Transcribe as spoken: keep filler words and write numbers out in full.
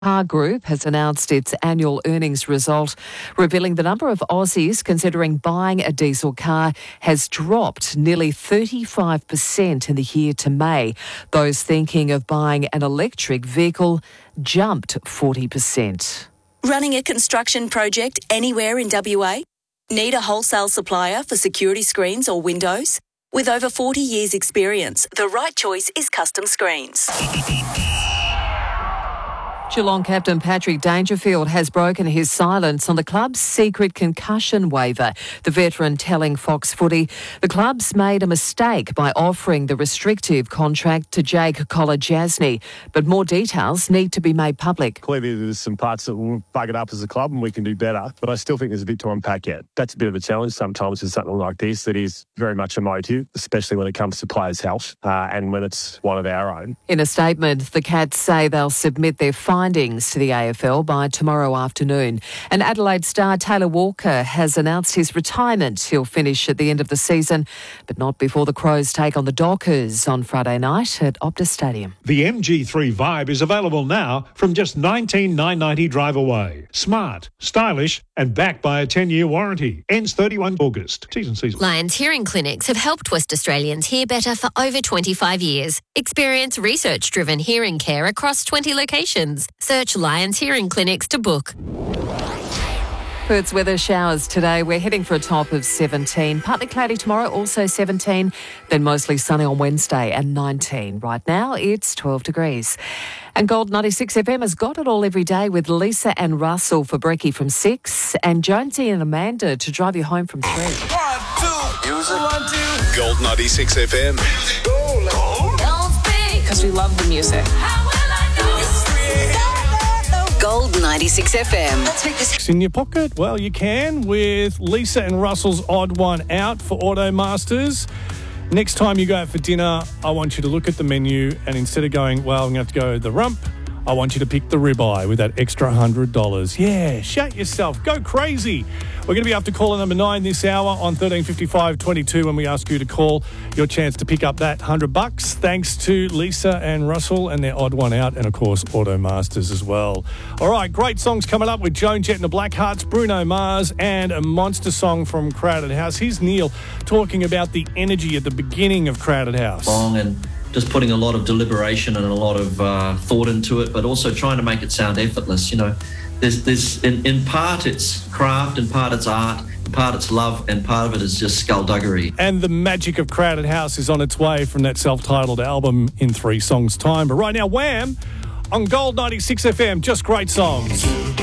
Car Group has announced its annual earnings result, revealing the number of Aussies considering buying a diesel car has dropped nearly thirty-five percent in the year to May. Those thinking of buying an electric vehicle jumped forty percent. Running a construction project anywhere in W A? Need a wholesale supplier for security screens or windows? With over forty years' experience, the right choice is Custom Screens. Geelong captain Patrick Dangerfield has broken his silence on the club's secret concussion waiver. The veteran telling Fox Footy the club's made a mistake by offering the restrictive contract to Jake Kolodjasny, but more details need to be made public. Clearly there's some parts that will bug it up as a club and we can do better, but I still think there's a bit to unpack yet. That's a bit of a challenge sometimes with something like this that is very much emotive, especially when it comes to players' health uh, and when it's one of our own. In a statement, the Cats say they'll submit their findings to the A F L by tomorrow afternoon. And Adelaide star Taylor Walker has announced his retirement. He'll finish at the end of the season, but not before the Crows take on the Dockers on Friday night at Optus Stadium. The M G three Vibe is available now from just nineteen thousand nine hundred ninety drive away. Smart, stylish and backed by a ten-year warranty. Ends thirty-first of August. T's and C's. Lions Hearing Clinics have helped West Australians hear better for over twenty-five years. Experience research-driven hearing care across twenty locations. Search Lions Hearing Clinics to book. Perth's weather showers today. We're heading for a top of seventeen. Partly cloudy tomorrow, also seventeen. Then mostly sunny on Wednesday and nineteen. Right now, it's twelve degrees. And Gold ninety-six F M has got it all every day with Lisa and Russell for brekkie from six and Jonesy and Amanda to drive you home from three. One, two, music. One, two. Gold ninety-six F M. Because we love the music. Gold ninety-six F M. Let's make this In your pocket? Well, you can with Lisa and Russell's Odd One Out for Automasters. Next time you go out for dinner, I want you to look at the menu and instead of going, well, I'm going to have to go the rump, I want you to pick the ribeye with that extra one hundred dollars. Yeah, shout yourself. Go crazy. We're going to be up to caller number nine this hour on thirteen fifty-five twenty-two when we ask you to call your chance to pick up that one hundred bucks. Thanks to Lisa and Russell and their Odd One Out and, of course, Automasters as well. All right, great songs coming up with Joan Jett and the Blackhearts, Bruno Mars and a monster song from Crowded House. Here's Neil talking about the energy at the beginning of Crowded House. Song and just putting a lot of deliberation and a lot of uh, thought into it, but also trying to make it sound effortless. You know, there's, there's in, in part it's craft, in part it's art, in part it's love, and part of it is just skullduggery. And the magic of Crowded House is on its way from that self-titled album in three songs' time. But right now, Wham! On Gold ninety-six F M, just great songs.